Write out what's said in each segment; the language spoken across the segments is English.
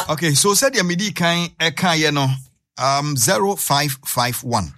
Okay, so said your midi kind 0551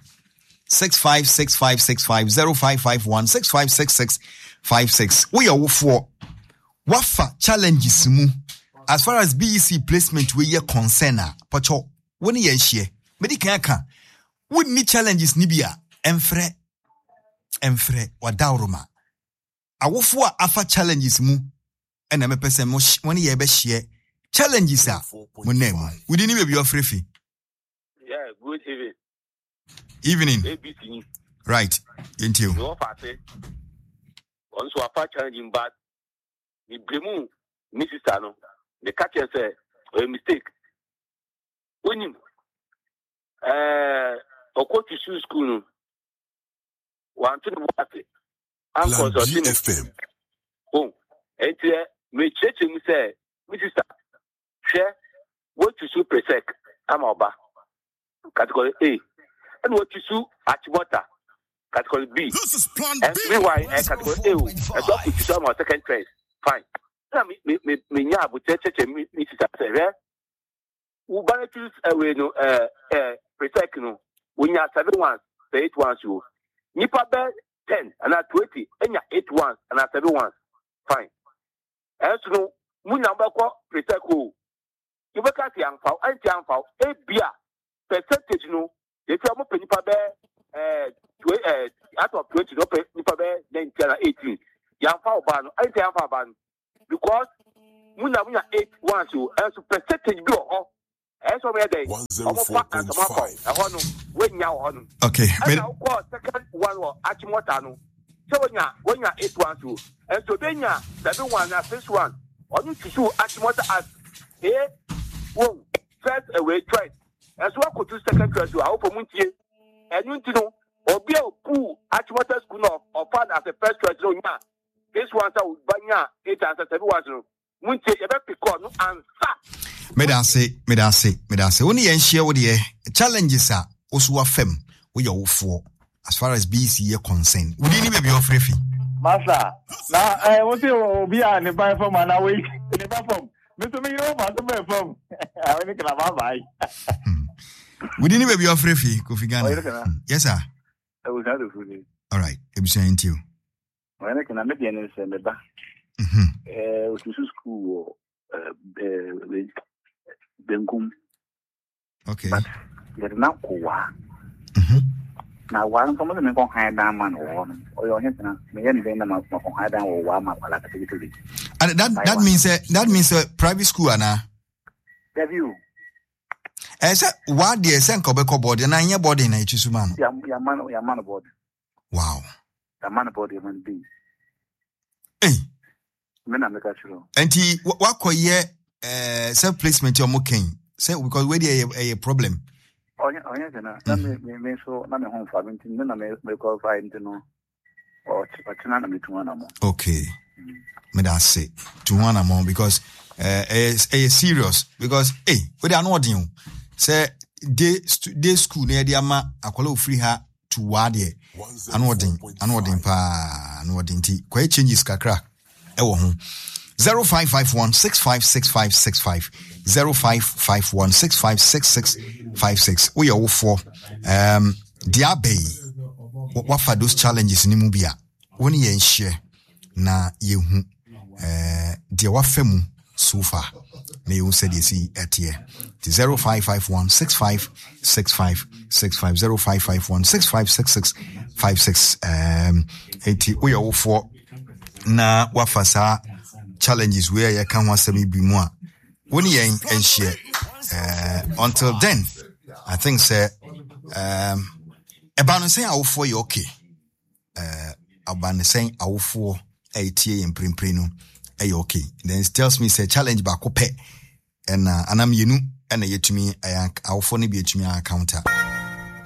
656565 0551 656656. We are for wafa challenges mu as far as BEC placement we are concerned. Pacho when you share midi kan would need challenges nibia emfre wadauruma awofo afa challenges mu and I'm a person when you ever share challenges are my name. We didn't even be free. Yeah, good evening. ABC. Right. Into you. No party. Also a part challenging but the blame Mrs. Tano. The catcher said a mistake. When you go to school, one to the party. Plan GFM. Oh, and me church him say, Mrs. Share what you sue presec. I'm over. Category A. And what you sue at water. Category B. This is Plan and B. meanwhile, category A. And what you sue my second place. Fine. Now, me, but church Mrs. Say, who gonna choose away no presec no. When you are 7 ones, the 8 ones you. Nipa bear 10 and at 20, and you 8 ones and at 7 ones. Fine. And so, we number call presec. You work at young fowl, and young fowl, a beer percentage. No, if you are penny per bear, out of 20, no penny per bear, 19 and 18. Young fowl ban, and young fowl ban, because we have 8 ones, you and so percentage go off. As of day, 104.5. When you are on. Okay, second one or Achimotano. So when you are 8 ones, you and so then you are 7 1 and 6 1. On you to sue Achimota as a first away twice. As well could do second choice, you are open Muntie. And you know, or be a pool at water school or found as a first choice. No, this one's out by 8 answers everyone's room. Muntie, a very pick on and Medase. Only and share with the challenges are also a fem we are for as far as BC are concerned. We didn't even be free. Master, now I want to be an invite from an away in the platform. Mr. Mayor, Master from I want to buy. We didn't even be free, Kofi Ghana. Yes, sir. I will have the food. All right, I'm saying to you. When I can make the end of the back. To school, Benkum. Okay. But you're not Kowa. Now, one from the Mekong High Diamond or your hands, may any vein of High Diamond or Wama. And that means a private school, Anna. Have you? As what the Sanko board and I body in H. Your man aboard. Wow. The man aboard your man be. Hey. Men I'm the cultural. And he what year self placement you're mocking. Say because where a problem. Oh, yeah, let me so not a home for me, then I may qualify to know or Chipachana me to one more. Okay. May I say to one more because a serious because we are not you say day school near the ama akwalo free her to wade anodin tea quite changes kakra ewo ho 0551 656565 0551 656656 we are for diabe what for those challenges ni mu bia woni ye nhye na ye hu de wa fam so far na you said you see at here 0551 656565 0551 656656 we are for na wafasa challenges where you can want to be more when you and share until then I think say about saying I will for you okay about saying I will for ATA and prino okay then it tells me say challenge back up and I'm and yet to me I will for be to me counter.